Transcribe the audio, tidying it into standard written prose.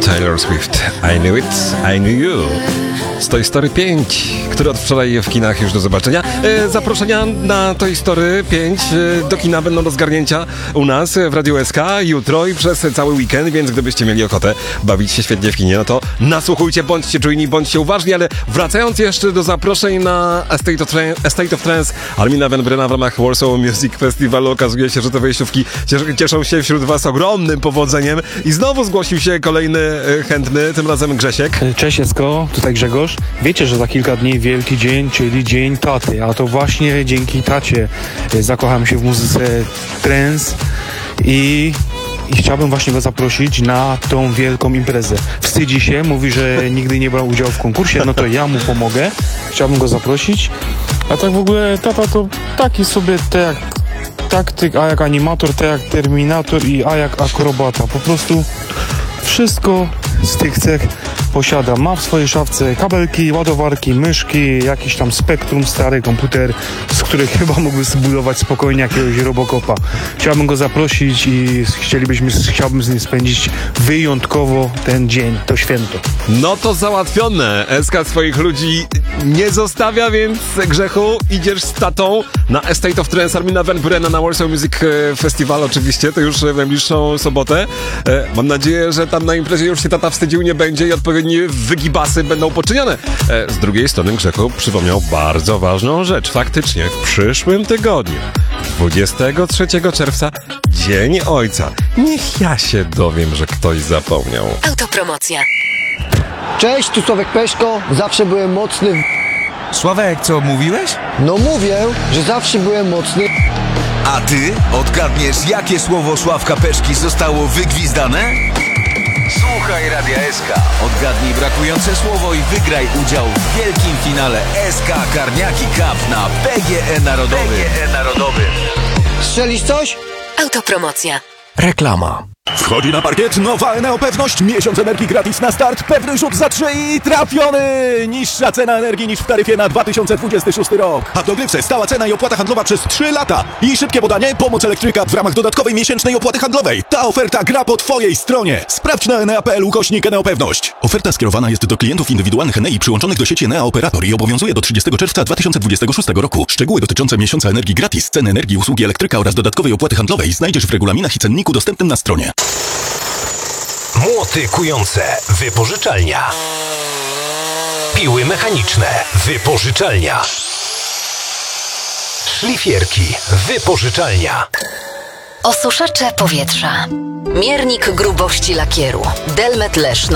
Taylor Swift. I knew it, I knew you. Z Toy Story 5, który od wczoraj w kinach już do zobaczenia. Zaproszenia na Toy Story 5 do kina będą do zgarnięcia u nas w Radio SK jutro i przez cały weekend, więc gdybyście mieli ochotę bawić się świetnie w kinie, no to nasłuchujcie, bądźcie czujni, bądźcie uważni, ale wracając jeszcze do zaproszeń na Estate of Trance Armina Van Burena w ramach Warsaw Music Festival, okazuje się, że te wejściówki cieszą się wśród was ogromnym powodzeniem i znowu zgłosił się kolejny chętny, tym razem Grzesiek. Cześć Esko, tutaj Grzegorz. Wiecie, że za kilka dni wielki dzień, czyli Dzień Taty, a to właśnie dzięki tacie zakochałem się w muzyce trance i chciałbym właśnie go zaprosić na tą wielką imprezę. Wstydzi się, mówi, że nigdy nie brał udziału w konkursie, no to ja mu pomogę. Chciałbym go zaprosić. A tak w ogóle tata to taki sobie taktyk, a jak animator, tak jak Terminator i a jak akrobata. Po prostu wszystko z tych cech posiada. Ma w swojej szafce kabelki, ładowarki, myszki, jakiś tam Spektrum, stary komputer, z których chyba mógłby zbudować spokojnie jakiegoś Robocopa. Chciałbym go zaprosić i chciałbym z nim spędzić wyjątkowo ten dzień, to święto. No to załatwione. SK swoich ludzi nie zostawia, więc Grzechu, idziesz z tatą na Estate of Trance Armina Van Burena na Warsaw Music Festival oczywiście, to już w najbliższą sobotę. Mam nadzieję, że tam na imprezie już się tata wstydził nie będzie i odpowiednie wygibasy będą poczynione. Z drugiej strony Grzechu przypomniał bardzo ważną rzecz. Faktycznie w przyszłym tygodniu, 23 czerwca, Dzień Ojca. Niech ja się dowiem, że ktoś zapomniał. Autopromocja. Cześć, tu Sławek Peszko. Zawsze byłem mocny w... Sławek, co mówiłeś? No mówię, że zawsze byłem mocny. A ty odgadniesz, jakie słowo Sławka Peszki zostało wygwizdane? Słuchaj Radia SK. Odgadnij brakujące słowo i wygraj udział w wielkim finale SK Karniaki Cup na PGE Narodowym. Strzelisz coś? Autopromocja. Reklama. Wchodzi na parkiet nowa Eneo Pewność. Miesiąc energii gratis na start. Pewny rzut za 3 i trafiony! Niższa cena energii niż w taryfie na 2026 rok. A w dogrywce stała cena i opłata handlowa przez 3 lata. I szybkie podanie, pomoc elektryka w ramach dodatkowej miesięcznej opłaty handlowej. Ta oferta gra po twojej stronie. Sprawdź na enea.pl /Eneo Pewność. Oferta skierowana jest do klientów indywidualnych Enei przyłączonych do sieci Enea Operator i obowiązuje do 30 czerwca 2026 roku. Szczegóły dotyczące miesiąca energii gratis, ceny energii, usługi elektryka oraz dodatkowej opłaty handlowej znajdziesz w regulaminach i cenniku dostępnym na stronie. Młoty kujące, wypożyczalnia. Piły mechaniczne, wypożyczalnia. Szlifierki, wypożyczalnia. Osuszacze powietrza. Miernik grubości lakieru. Delmet Leszno.